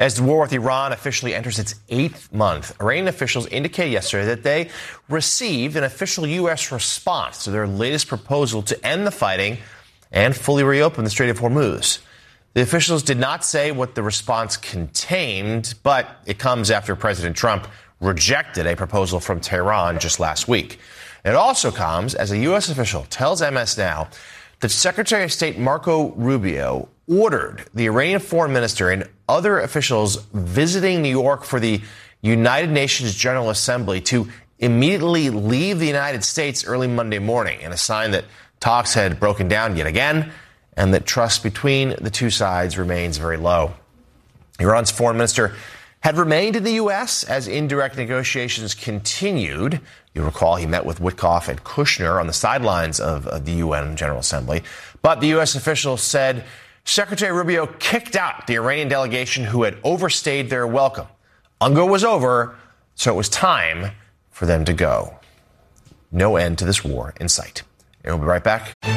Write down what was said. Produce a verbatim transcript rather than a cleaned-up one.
As the war with Iran officially enters its eighth month, Iranian officials indicated yesterday that they received an official U S response to their latest proposal to end the fighting and fully reopen the Strait of Hormuz. The officials did not say what the response contained, but it comes after President Trump rejected a proposal from Tehran just last week. It also comes as a U S official tells M S Now that Secretary of State Marco Rubio ordered the Iranian foreign minister and other officials visiting New York for the United Nations General Assembly to immediately leave the United States early Monday morning, in a sign that talks had broken down yet again and that trust between the two sides remains very low. Iran's foreign minister had remained in the U S as indirect negotiations continued. You'll recall he met with Witkoff and Kushner on the sidelines of, of the U N General Assembly. But the U S official said Secretary Rubio kicked out the Iranian delegation who had overstayed their welcome. U N G A was over, so it was time for them to go. No end to this war in sight. And we'll be right back.